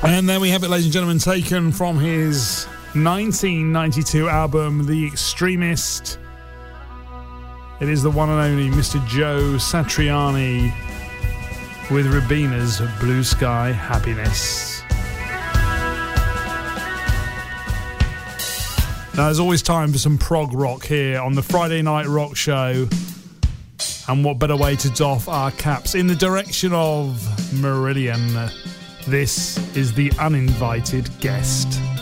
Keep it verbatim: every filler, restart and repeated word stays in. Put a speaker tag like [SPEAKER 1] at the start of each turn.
[SPEAKER 1] And there we have it, ladies and gentlemen, taken from his nineteen ninety-two album, The Extremist. It is the one and only Mister Joe Satriani with Ribina's Blue Sky Happiness. Now, there's always time for some prog rock here on the Friday Night Rock Show. And what better way to doff our caps in the direction of Meridian? This is The Uninvited Guest.